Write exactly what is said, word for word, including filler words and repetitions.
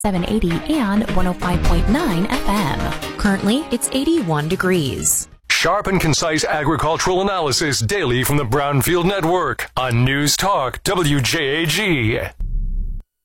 seven eighty and one oh five point nine F M. Currently, it's eighty-one degrees. Sharp and concise agricultural analysis daily from the Brownfield Network on News Talk W J A G.